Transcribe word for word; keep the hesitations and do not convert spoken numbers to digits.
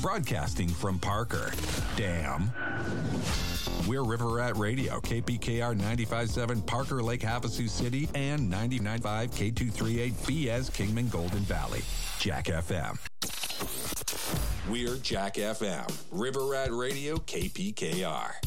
broadcasting from Parker. Damn. We're River Rat Radio, K P K R ninety-five point seven Parker Lake Havasu City and ninety-nine point five K two thirty-eight B S Kingman Golden Valley. Jack F M. We're Jack F M, River Rat Radio, K P K R.